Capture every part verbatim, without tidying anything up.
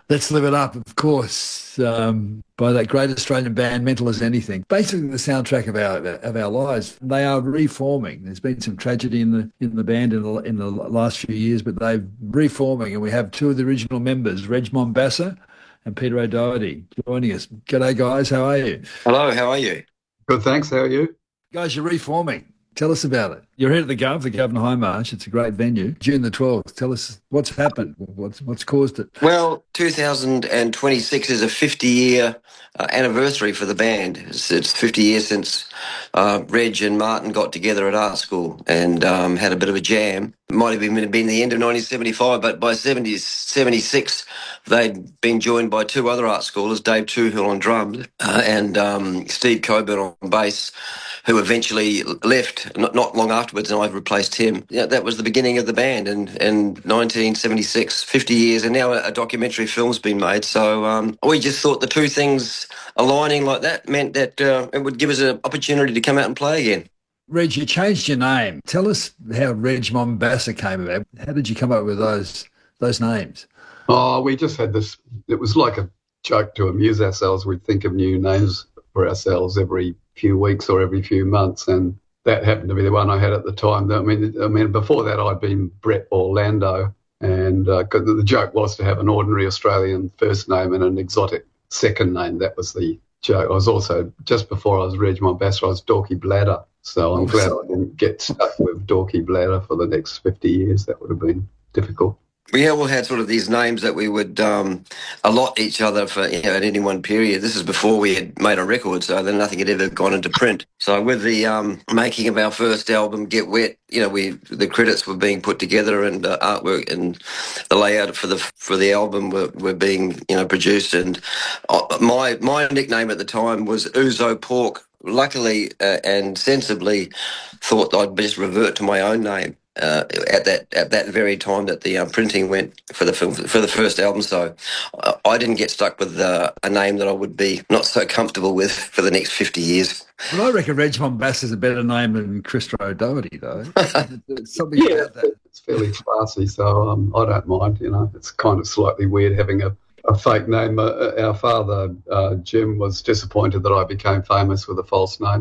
Let's Live It Up, of course, um, by that great Australian band, Mental as Anything. Basically, the soundtrack of our of our lives. They are reforming. There's been some tragedy in the in the band in the in the last few years, but they're reforming, and we have two of the original members, Reg Mombassa and Peter O'Doherty, joining us. G'day, guys. How are you? Hello, how are you? Good, thanks. How are you? Guys, you're reforming. Tell us about it. You're here at the Gov, the Governor High March. It's a great venue. June the twelfth. Tell us what's happened. What's what's caused it? Well, two thousand twenty-six is a fifty-year uh, anniversary for the band. It's, it's fifty years since uh, Reg and Martin got together at art school and um, had a bit of a jam. It might have been, been the end of nineteen seventy-five, but by seventy, seventy-six, they'd been joined by two other art schoolers, Dave Toohill on drums uh, and um, Steve Coburn on bass, who eventually left not, not long afterwards, and I've replaced him. Yeah, that was the beginning of the band in, in nineteen seventy-six, fifty years, and now a, a documentary film's been made. So um, we just thought the two things aligning like that meant that uh, it would give us an opportunity to come out and play again. Reg, you changed your name. Tell us how Reg Mombassa came about. How did you come up with those those names? Oh, we just had this. It was like a joke to amuse ourselves. We'd think of new names for ourselves every few weeks or every few months, and that happened to be the one I had at the time. I mean, I mean, before that, I'd been Brett Orlando, and uh, 'cause the joke was to have an ordinary Australian first name and an exotic second name. That was the joke. I was also, just before I was Reg Mombassa, I was Dorky Bladder. So I'm Oh, glad so- I didn't get stuck with Dorky Bladder for the next fifty years. That would have been difficult. We all had sort of these names that we would um, allot each other for, you know, at any one period. This is before we had made a record, so then nothing had ever gone into print. So with the um, making of our first album, Get Wet, you know, we the credits were being put together and uh, artwork and the layout for the for the album were, were being, you know, produced. And uh, my my nickname at the time was Ouzo Pork. Luckily uh, and sensibly, thought I'd just revert to my own name. Uh, at that at that very time that the uh, printing went for the film for the first album, so uh, I didn't get stuck with uh, a name that I would be not so comfortable with for the next fifty years. Well, I reckon Reg Mombassa is a better name than Christo O'Doherty, though. There's something Yeah, about that. it's fairly classy, so um, I don't mind. You know, it's kind of slightly weird having a, a fake name. Uh, our father, uh, Jim, was disappointed that I became famous with a false name.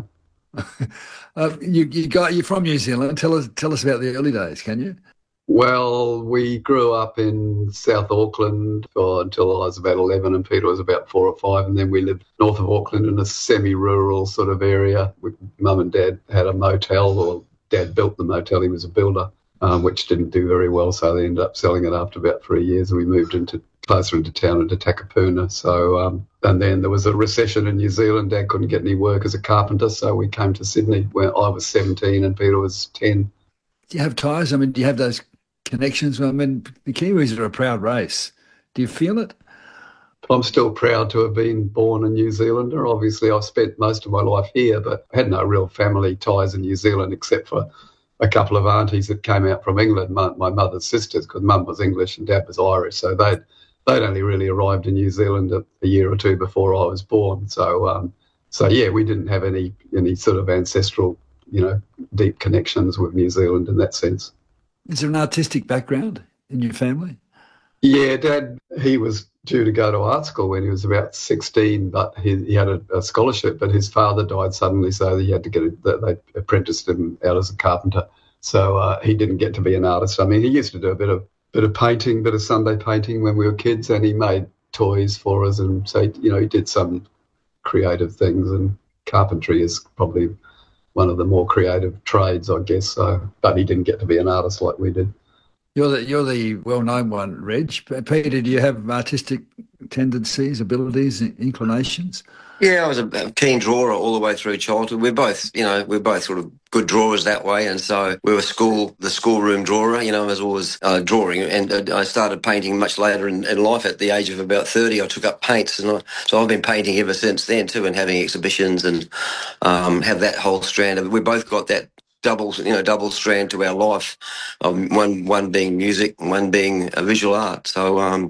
Uh, you you got you're from New Zealand. Tell us tell us about the early days, can you? Well, we grew up in South Auckland for, until I was about eleven, and Peter was about four or five, and then we lived north of Auckland in a semi-rural sort of area. We, Mum and Dad had a motel, or Dad built the motel. He was a builder, um, which didn't do very well, so they ended up selling it after about three years, and we moved into closer into town, into Takapuna. So, um, and then there was a recession in New Zealand. Dad couldn't get any work as a carpenter, so we came to Sydney, where I was seventeen and Peter was ten. Do you have ties? I mean, do you have those connections? I mean, the Kiwis are a proud race. Do you feel it? I'm still proud to have been born a New Zealander. Obviously, I've spent most of my life here, but I had no real family ties in New Zealand except for a couple of aunties that came out from England, my, my mother's sisters, because Mum was English and Dad was Irish. So they'd, they'd only really arrived in New Zealand a, a year or two before I was born. So, um, so yeah, we didn't have any any sort of ancestral, you know, deep connections with New Zealand in that sense. Is there an artistic background in your family? Yeah, Dad, he was due to go to art school when he was about sixteen, but he, he had a, a scholarship, but his father died suddenly, so he had to get a, they apprenticed him out as a carpenter. So uh, he didn't get to be an artist. I mean, he used to do a bit of bit of painting, bit of Sunday painting when we were kids, and he made toys for us, and so, you know, he did some creative things, and carpentry is probably one of the more creative trades, I guess. So, but he didn't get to be an artist like we did. You're the you're the well-known one, Reg. Peter, do you have artistic tendencies, abilities, inclinations? Yeah, I was a keen drawer all the way through childhood. We're both, you know, we're both sort of good drawers that way, and so we were school, the schoolroom drawer. You know, I was always uh, drawing, and uh, I started painting much later in, in life. At the age of about thirty, I took up paints, and I, so I've been painting ever since then too, and having exhibitions and um, have that whole strand of it. We both got that double, you know, double strand to our life, of one one being music and one being a visual art. So. Um,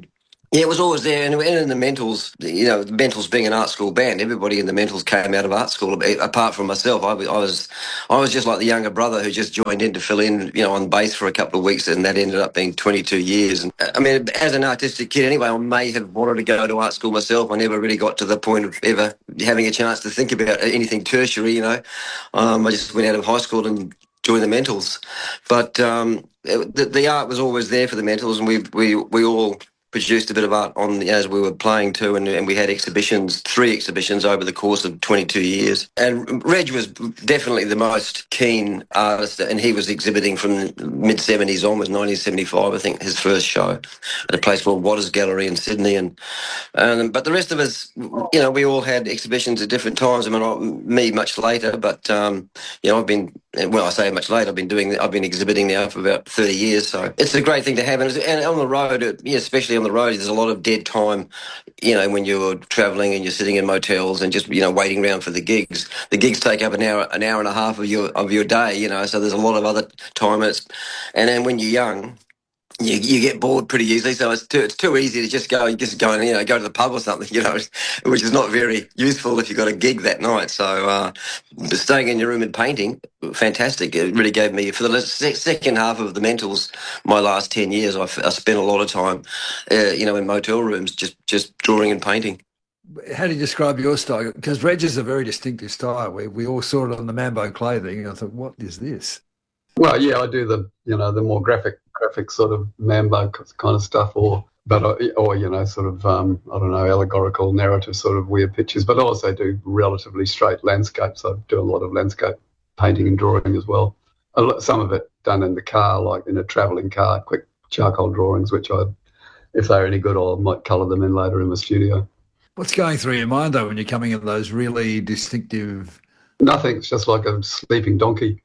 Yeah, it was always there, and in the Mentals, you know, the Mentals being an art school band, everybody in the Mentals came out of art school. Apart from myself, I was, I was, I was just like the younger brother who just joined in to fill in, you know, on bass for a couple of weeks, and that ended up being twenty-two years. And I mean, as an artistic kid, anyway, I may have wanted to go to art school myself. I never really got to the point of ever having a chance to think about anything tertiary. You know, um, I just went out of high school and joined the Mentals, but um, the, the art was always there for the Mentals, and we we we all produced a bit of art on as we were playing too, and, and we had exhibitions, three exhibitions over the course of twenty-two years. And Reg was definitely the most keen artist, and he was exhibiting from the mid seventies onwards, nineteen seventy-five, I think, his first show at a place called Waters Gallery in Sydney. And um, but the rest of us, you know, we all had exhibitions at different times. I mean, not me much later, but um, you know, I've been, well, I say much later, I've been doing, I've been exhibiting now for about thirty years. So it's a great thing to have. And, and on the road, it, yeah, especially on the road, there's a lot of dead time, you know, when you're travelling and you're sitting in motels and just, you know, waiting around for the gigs. The gigs take up an hour, an hour and a half of your of your day, you know, so there's a lot of other time. And, it's, and then when you're young, you, you get bored pretty easily, so it's too, it's too easy to just go, you just go and, you know, go to the pub or something, you know, which is not very useful if you've got a gig that night. So uh, staying in your room and painting, fantastic. It really gave me, for the second half of the Mentals, my last ten years, I, I spent a lot of time, uh, you know, in motel rooms, just, just drawing and painting. How do you describe your style? Because Reg is a very distinctive style. We, we all saw it on the Mambo clothing, and I thought, what is this? Well, yeah, I do the, you know, the more graphic, graphic sort of Mambo kind of stuff, or, but, I, or, you know, sort of, um, I don't know, allegorical, narrative sort of weird pictures, but I also do relatively straight landscapes. I do a lot of landscape painting and drawing as well. A lot, some of it done in the car, like in a travelling car, quick charcoal drawings, which I, if they're any good, I might colour them in later in the studio. What's going through your mind, though, when you're coming in those really distinctive... Nothing. It's just like a sleeping donkey.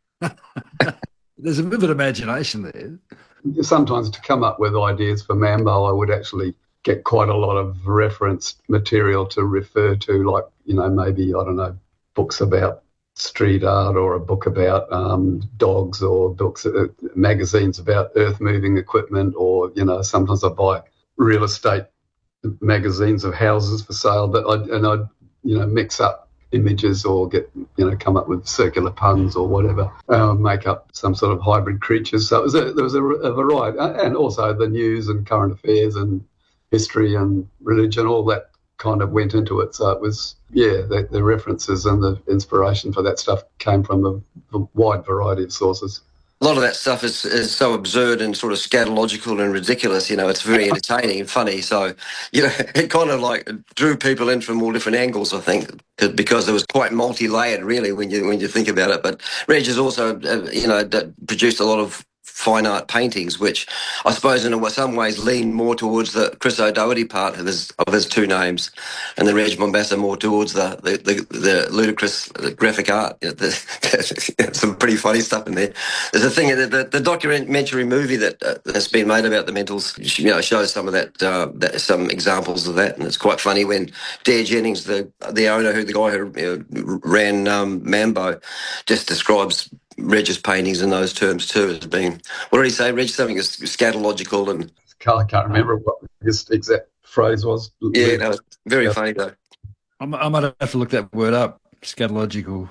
There's a vivid imagination there. Sometimes to come up with ideas for Mambo, I would actually get quite a lot of reference material to refer to, like, you know, maybe, I don't know, books about street art, or a book about um, dogs, or books, uh, magazines about earth-moving equipment, or, you know, sometimes I buy real estate magazines of houses for sale, but I, and I'd, you know, mix up images, or get, you know, come up with circular puns or whatever, uh, make up some sort of hybrid creatures. So it was a, there was a, a variety, and also the news and current affairs and history and religion, all that kind of went into it. So it was, yeah, the, the references and the inspiration for that stuff came from a, a wide variety of sources. A lot of that stuff is, is so absurd and sort of scatological and ridiculous, you know, it's very entertaining and funny. So, you know, it kind of like drew people in from all different angles, I think, because it was quite multi-layered, really, when you when you think about it. But Reg has also, uh, you know, produced a lot of fine art paintings, which I suppose in some ways lean more towards the Chris O'Doherty part of his of his two names, and the Reg Mombassa more towards the the, the, the ludicrous graphic art. You know, the, some pretty funny stuff in there. There's a thing, the, the, the documentary movie that uh, has been made about the Mentals, you know, shows some of that, uh, that, some examples of that, and it's quite funny when Dare Jennings, the the owner, who the guy who uh, ran um, Mambo, just describes Reg's paintings in those terms too, as being, what did he say, Reg? Something is scatological and... I can't remember what his exact phrase was. Yeah, no, very yeah. funny though. I might have to look that word up, scatological.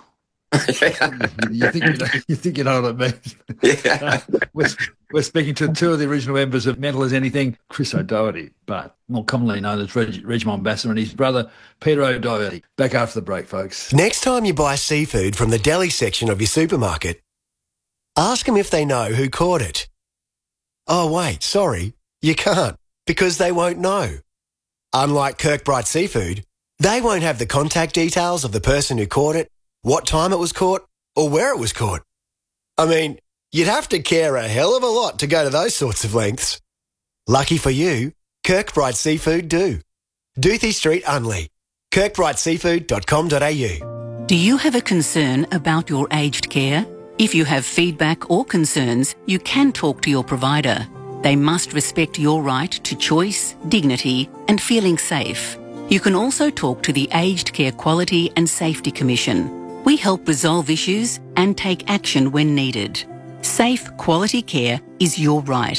you think you know, you think you know what it means? Yeah. uh, we're, we're speaking to two of the original members of Mental as Anything, Chris O'Doherty, but more commonly known as Reg, Reg Mombassa, and his brother Peter O'Doherty. Back after the break, folks. Next time you buy seafood from the deli section of your supermarket, ask them if they know who caught it. Oh wait, sorry, you can't, because they won't know. Unlike Kirkbride Seafood, they won't have the contact details of the person who caught it, what time it was caught, or where it was caught. I mean, you'd have to care a hell of a lot to go to those sorts of lengths. Lucky for you, Kirkbride Seafood do. Doothie Street, Unley. kirkbride seafood dot com dot a u. Do you have a concern about your aged care? If you have feedback or concerns, you can talk to your provider. They must respect your right to choice, dignity, and feeling safe. You can also talk to the Aged Care Quality and Safety Commission. We help resolve issues and take action when needed. Safe, quality care is your right.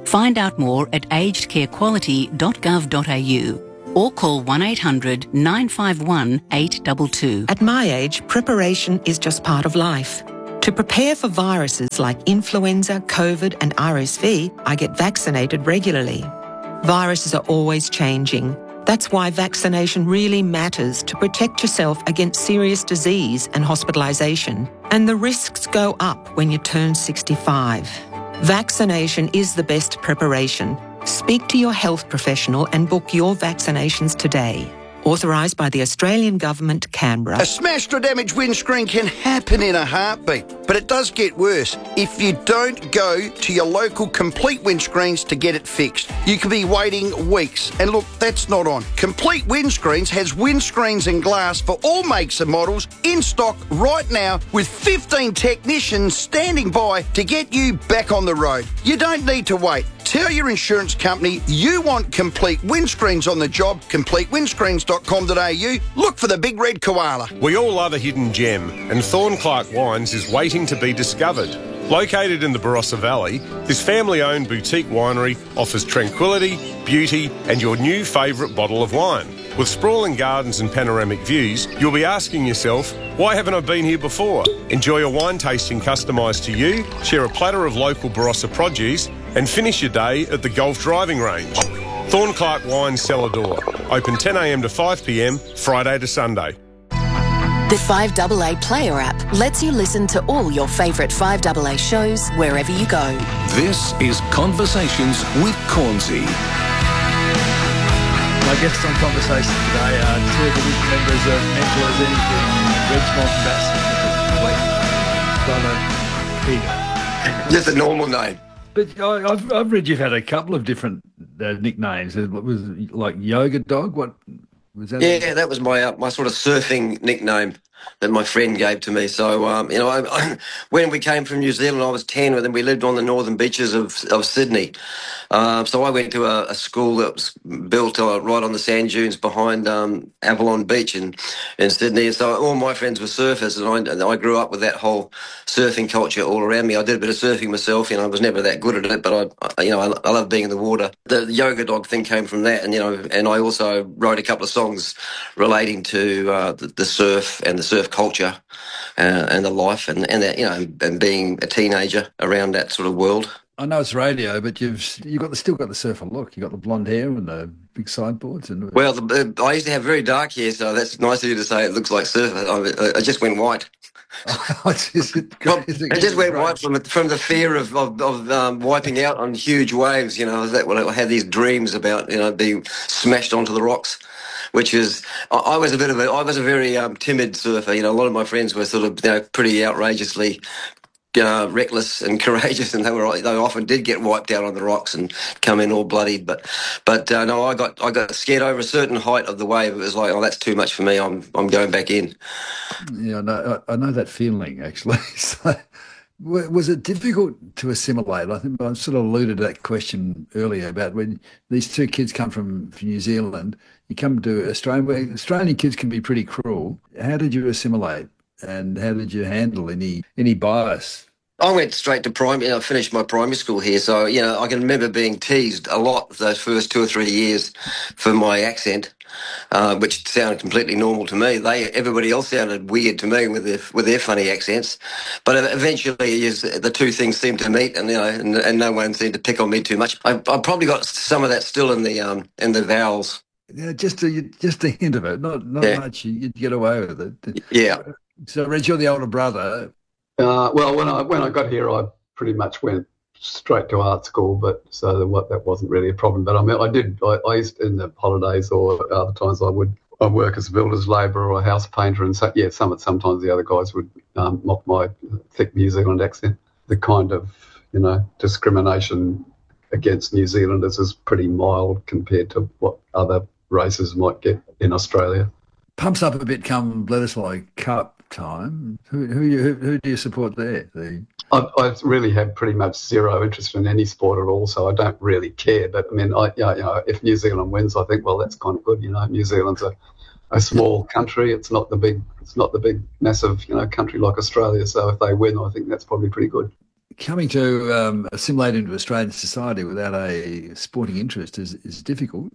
Find out more at aged care quality dot gov dot a u or call one eight hundred nine five one eight two two. At my age, preparation is just part of life. To prepare for viruses like influenza, COVID and R S V, I get vaccinated regularly. Viruses are always changing. That's why vaccination really matters to protect yourself against serious disease and hospitalisation. And the risks go up when you turn sixty-five. Vaccination is the best preparation. Speak to your health professional and book your vaccinations today. Authorised by the Australian Government, Canberra. A smashed or damaged windscreen can happen in a heartbeat, but it does get worse if you don't go to your local Complete Windscreens to get it fixed. You could be waiting weeks, and look, that's not on. Complete Windscreens has windscreens and glass for all makes and models in stock right now with fifteen technicians standing by to get you back on the road. You don't need to wait. Tell your insurance company you want Complete Windscreens on the job, complete windscreens dot com dot a u. Look for the big red koala. We all love a hidden gem, and Thornclark Wines is waiting to be discovered. Located in the Barossa Valley, this family-owned boutique winery offers tranquility, beauty, and your new favourite bottle of wine. With sprawling gardens and panoramic views, you'll be asking yourself, why haven't I been here before? Enjoy a wine tasting customised to you, share a platter of local Barossa produce, and finish your day at the golf driving range. Thornclark Wines Cellar Door. Open ten a m to five p m, Friday to Sunday. The five A A Player app lets you listen to all your favourite five A A shows wherever you go. This is Conversations with Cornsey. My guests on Conversation today are two of the members of Mental as Anything, Reg Montbass, brother Peter. Just a normal name. But I, I've, I've read you've had a couple of different uh, nicknames. It was like Yoga Dog. What was that? Yeah, that was my uh, my sort of surfing nickname that my friend gave to me. So, um, you know, I, I, when we came from New Zealand, I was ten, and then we lived on the northern beaches of, of Sydney. Uh, so I went to a, a school that was built uh, right on the sand dunes behind um, Avalon Beach in, in Sydney. So all my friends were surfers, and I, and I grew up with that whole surfing culture all around me. I did a bit of surfing myself, you know, I was never that good at it, but I, I you know, I, I love being in the water. The Yoga Dog thing came from that, and, you know, and I also wrote a couple of songs relating to uh, the, the surf and the surf culture uh, and the life and, and that, you know, and being a teenager around that sort of world. I know it's radio, but you've you got the, still got the surfer look. You got the blonde hair and the big sideboards. And well, the, uh, I used to have very dark hair, so that's nice of you to say it looks like surfer. I, I just went white. is it, well, is it I just went right? white from from the fear of of, of um, wiping out on huge waves. You know, that when I had these dreams about, you know, being smashed onto the rocks. Which is, I, I was a bit of a, I was a very um, timid surfer. You know, a lot of my friends were sort of, you know, pretty outrageously uh, reckless and courageous, and they were, they often did get wiped out on the rocks and come in all bloodied. But, but uh, no, I got, I got scared over a certain height of the wave. It was like, oh, that's too much for me. I'm, I'm going back in. Yeah, no, I, I know that feeling actually. So, was it difficult to assimilate? I think I sort of alluded to that question earlier about when these two kids come from, from New Zealand, you come to Australia, where Australian kids can be pretty cruel. How did you assimilate, and how did you handle any any bias? I went straight to primary. You know, I finished my primary school here, so, you know, I can remember being teased a lot those first two or three years for my accent, uh, which sounded completely normal to me. They, everybody else sounded weird to me with their with their funny accents. But eventually, yes, the two things seemed to meet, and, you know, and, and no one seemed to pick on me too much. I, I probably got some of that still in the um in the vowels. Yeah, just a just a hint of it, not not yeah. much. You'd get away with it. Yeah. So, Reg, you're the older brother. Uh, well, when I when I got here, I pretty much went straight to art school, but so that, what, that wasn't really a problem. But I mean, I did. I, I used in the holidays or other times I would I work as a builder's labourer or a house painter, and so yeah, some sometimes the other guys would um, mock my thick New Zealand accent. The kind of, you know, discrimination against New Zealanders is pretty mild compared to what other races might get in Australia. Pumps up a bit come Bledisloe Cup time. Who who, you, who who do you support there? The... I, I really have pretty much zero interest in any sport at all, so I don't really care. But I mean, I yeah, you know, if New Zealand wins, I think, well, that's kind of good. You know, New Zealand's a, a small country. It's not the big, it's not the big, massive, you know, country like Australia. So if they win, I think that's probably pretty good. coming to um, assimilate into Australian society without a sporting interest is, is difficult.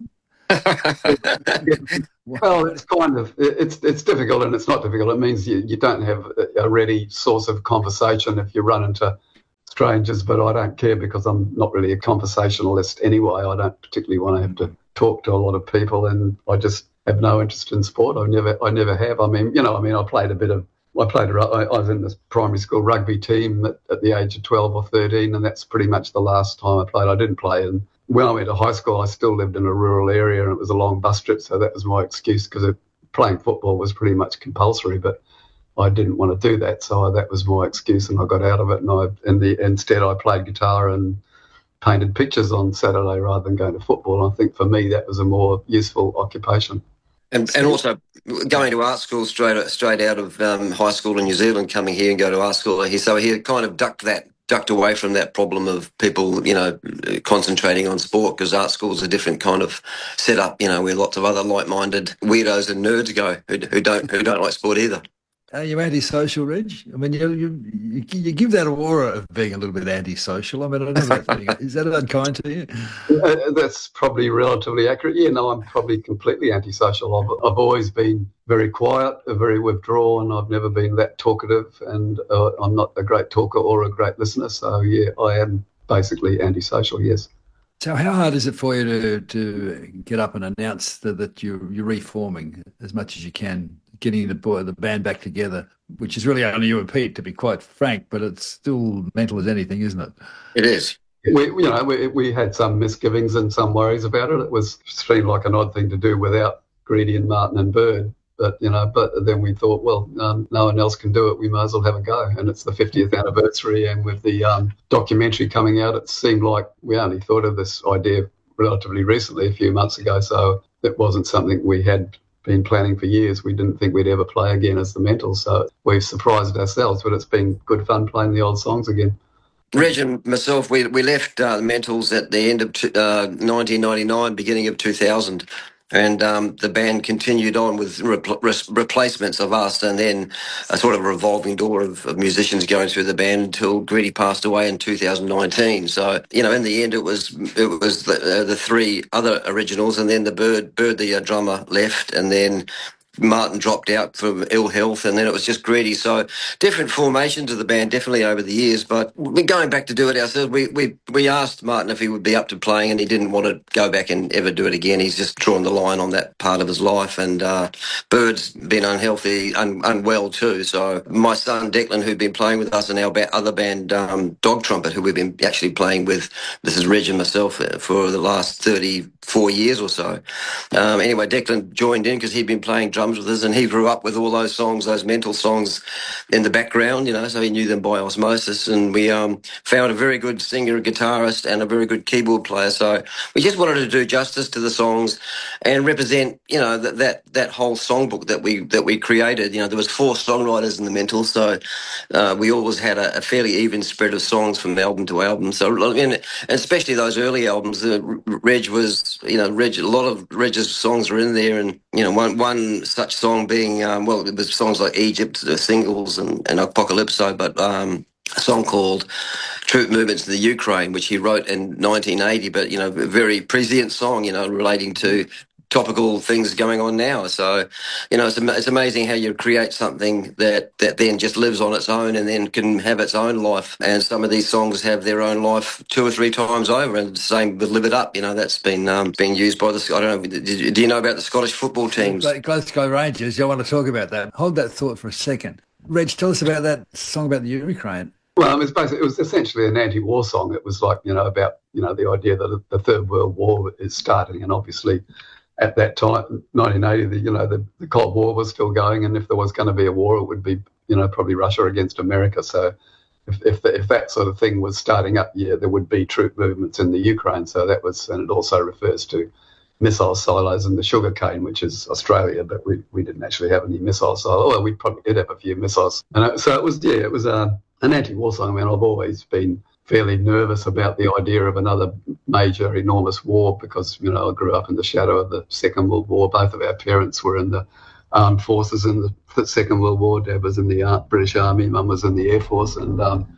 Well, it's kind of it's it's difficult and it's not difficult. It means you, you don't have a ready source of conversation if you run into strangers. But I don't care because I'm not really a conversationalist anyway. I don't particularly want to have to talk to a lot of people, and I just have no interest in sport. I never I never have. I mean, you know, I mean, I played a bit of. I played. I was in this primary school rugby team at, at the age of twelve or thirteen, and that's pretty much the last time I played. I didn't play in. When I went to high school, I still lived in a rural area and it was a long bus trip, so that was my excuse because playing football was pretty much compulsory, but I didn't want to do that, so I, that was my excuse and I got out of it. And I, in the, instead I played guitar and painted pictures on Saturday rather than going to football. And I think for me that was a more useful occupation. And, and also going to art school straight straight out of um, high school in New Zealand, coming here and go to art school here, so he kind of ducked that. ducked away from that problem of people, you know, concentrating on sport because art school is a different kind of setup, you know, where lots of other like-minded weirdos and nerds go who, who don't who don't like sport either. Are you antisocial, Reg? I mean, you, you you give that aura of being a little bit antisocial. I mean, I don't know that is that unkind to you? Uh, that's probably relatively accurate. Yeah, no, I'm probably completely antisocial. I've, I've always been very quiet, very withdrawn. I've never been that talkative, and uh, I'm not a great talker or a great listener. So, yeah, I am basically antisocial, yes. So how hard is it for you to, to get up and announce that, that you're, you're reforming as much as you can, getting the the band back together, which is really only you and Pete, to be quite frank, but it's still mental as anything, isn't it? It is. We, you know, we, we had some misgivings and some worries about it. It was seemed like an odd thing to do without Greedy and Martin and Bird. But, you know, but then we thought, well, um, no one else can do it. We might as well have a go. And it's the fiftieth anniversary. And with the um, documentary coming out, it seemed like we only thought of this idea relatively recently, a few months ago. So it wasn't something we had been planning for years. We didn't think we'd ever play again as the Mentals. So we've surprised ourselves, but it's been good fun playing the old songs again. Reg and myself, we we left uh, the Mentals at the end of t- uh, nineteen ninety-nine, beginning of two thousand. And um, the band continued on with repl- re- replacements of us, and then a sort of revolving door of, of musicians going through the band until Greedy passed away in two thousand nineteen. So, you know, in the end, it was it was the, uh, the three other originals, and then the Bird, Bird the uh, drummer, left, and then Martin dropped out from ill health, and then it was just Greedy. So different formations of the band, definitely over the years. But we're going back to do it ourselves. We we we asked Martin if he would be up to playing, and he didn't want to go back and ever do it again. He's just drawn the line on that part of his life. And uh, Bird's been unhealthy, un- unwell too. So my son Declan, who'd been playing with us, and our ba- other band, um, Dog Trumpet, who we've been actually playing with, this is Reg and myself, for the last thirty-four years or so. Um, anyway, Declan joined in because he'd been playing drums with us, and he grew up with all those songs, those Mental songs in the background, you know, so he knew them by osmosis. And we um, found a very good singer, a guitarist, and a very good keyboard player. So we just wanted to do justice to the songs and represent, you know, that that, that whole songbook that we that we created. You know, there was four songwriters in the Mental, so uh, we always had a, a fairly even spread of songs from album to album. So, and especially those early albums, uh, Reg was, you know, Reg, a lot of Reg's songs were in there, and you know, one one such song being, um, well, it was songs like Egypt, the singles, and, and Apocalypso, but um, a song called Troop Movements in the Ukraine, which he wrote in nineteen eighty, but, you know, a very prescient song, you know, relating to topical things going on now. So, you know, it's, it's amazing how you create something that, that then just lives on its own and then can have its own life. And some of these songs have their own life two or three times over. And the same with Live It Up, you know, that's been um, being used by the, I don't know, do you know about the Scottish football teams? Glasgow Rangers, I want to talk about that. Hold that thought for a second. Reg, tell us about that song about the Ukraine. Well, it was basically, it was essentially an anti-war song. It was like, you know, about, you know, the idea that the Third World War is starting, and obviously at that time, nineteen eighty, the, you know, the, the Cold War was still going, and if there was going to be a war, it would be, you know, probably Russia against America. So if if, the, if that sort of thing was starting up, yeah, there would be troop movements in the Ukraine. So that was, and it also refers to missile silos in the sugarcane, which is Australia, but we, we didn't actually have any missile silos. Well, we probably did have a few missiles. And it, so it was, yeah, it was uh, an anti-war song. I mean, I've always been fairly nervous about the idea of another major, enormous war because, you know, I grew up in the shadow of the Second World War. Both of our parents were in the armed forces in the Second World War. Dad was in the British Army, Mum was in the Air Force, and um,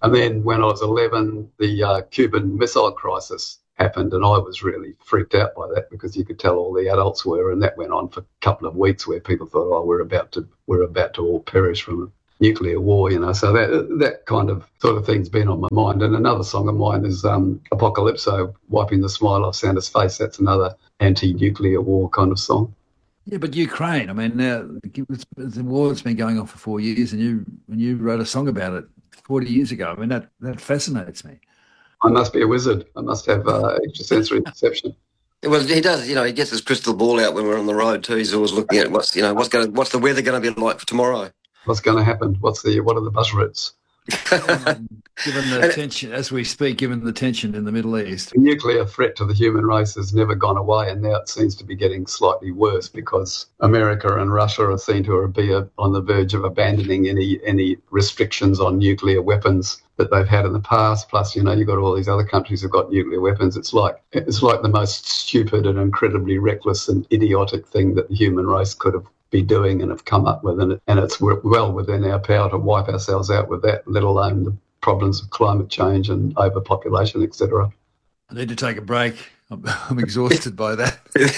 And then when I was eleven, the uh, Cuban Missile Crisis happened, and I was really freaked out by that because you could tell all the adults were, and that went on for a couple of weeks where people thought, oh, we're about to we're about to all perish from a nuclear war, you know. So that that kind of sort of thing's been on my mind. And another song of mine is um, Apocalypso, Wiping the Smile Off Santa's Face. That's another anti-nuclear war kind of song. Yeah, but Ukraine, I mean, uh, the war's been going on for four years, and you and you wrote a song about it forty years ago. I mean, that, that fascinates me. I must be a wizard. I must have uh, extrasensory perception. Well, he does. You know, he gets his crystal ball out when we're on the road too. He's always looking at what's you know what's going what's the weather going to be like for tomorrow. What's going to happen? What's the what are the bus routes? um, given the tension, as we speak, given the tension in the Middle East, the nuclear threat to the human race has never gone away, and now it seems to be getting slightly worse because America and Russia are seen to be on the verge of abandoning any any restrictions on nuclear weapons that they've had in the past. Plus, you know, you've got all these other countries who've got nuclear weapons. It's like it's like the most stupid and incredibly reckless and idiotic thing that the human race could have be doing and have come up with, and, it, and it's well within our power to wipe ourselves out with that, let alone the problems of climate change and overpopulation, et cetera. I need to take a break. I'm, I'm exhausted by that.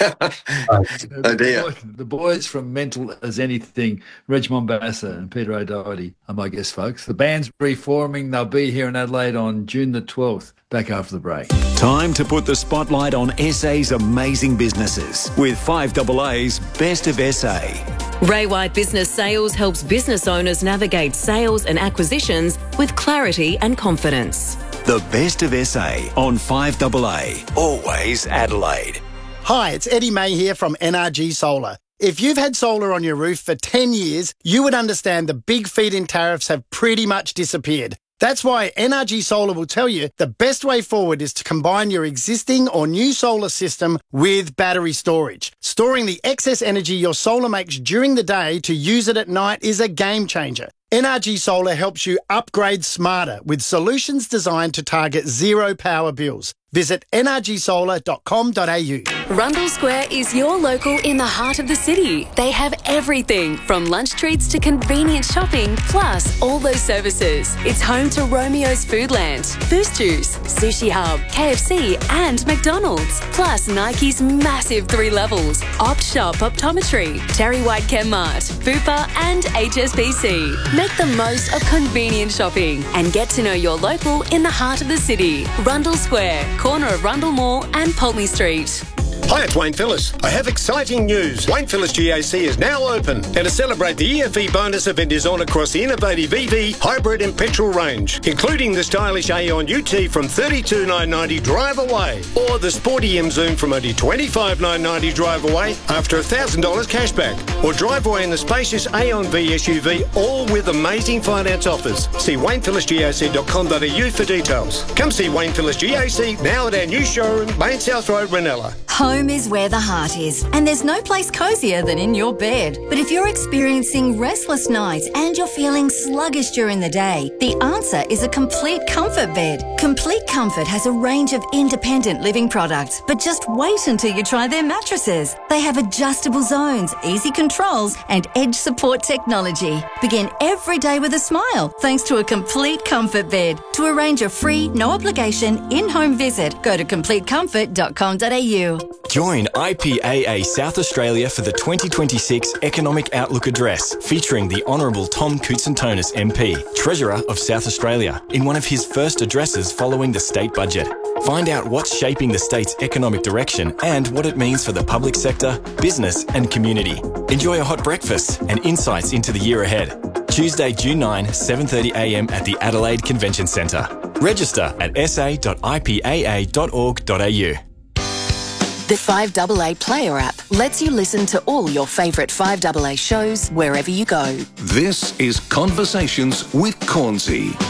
oh, oh dear. The, boy, the boys from Mental as Anything, Reg Mombassa and Peter O'Doherty are my guest folks. The band's reforming. They'll be here in Adelaide on June the twelfth. Back after the break. Time to put the spotlight on S A's amazing businesses with five A A's Best of S A. Ray White Business Sales helps business owners navigate sales and acquisitions with clarity and confidence. The Best of S A on five A A. Always Adelaide. Hi, it's Eddie May here from N R G Solar. If you've had solar on your roof for ten years, you would understand the big feed-in tariffs have pretty much disappeared. That's why N R G Solar will tell you the best way forward is to combine your existing or new solar system with battery storage. Storing the excess energy your solar makes during the day to use it at night is a game changer. N R G Solar helps you upgrade smarter with solutions designed to target zero power bills. Visit n r g solar dot com dot a u. Rundle Square is your local in the heart of the city. They have everything from lunch treats to convenient shopping, plus all those services. It's home to Romeo's Foodland, Boost Juice, Sushi Hub, K F C and McDonald's. Plus Nike's massive three levels, Opt Shop Optometry, Terry White Chemmart, Bupa and H S B C. Make the most of convenient shopping and get to know your local in the heart of the city. Rundle Square, corner of Rundle Mall and Pulteney Street. Hi, it's Wayne Phillips. I have exciting news. Wayne Phillips G A C is now open, and to celebrate the E F E bonus event is on across the innovative E V, hybrid and petrol range, including the stylish Aeon U T from thirty-two thousand nine hundred ninety drive away, or the sporty M Zoom from only twenty-five thousand nine hundred ninety drive away after one thousand dollars cashback, or drive away in the spacious Aeon V S U V, all with amazing finance offers. See wayne phillips g a c dot com dot a u for details. Come see Wayne Phillips G A C now at our new showroom, Main South Road, Ranella. Home is where the heart is, and there's no place cozier than in your bed. But if you're experiencing restless nights and you're feeling sluggish during the day, the answer is a Complete Comfort bed. Complete Comfort has a range of independent living products, but just wait until you try their mattresses. They have adjustable zones, easy controls, and edge support technology. Begin every day with a smile thanks to a Complete Comfort bed. To arrange a free, no obligation, in-home visit, go to complete comfort dot com dot a u. Join I P A A South Australia for the twenty twenty-six Economic Outlook Address, featuring the Honourable Tom Koutsantonis M P, Treasurer of South Australia, in one of his first addresses following the state budget. Find out what's shaping the state's economic direction and what it means for the public sector, business and community. Enjoy a hot breakfast and insights into the year ahead. Tuesday, June ninth, seven thirty a m at the Adelaide Convention Centre. Register at s a dot i p a a dot org dot a u. The five A A Player app lets you listen to all your favourite five A A shows wherever you go. This is Conversations with Cornsey.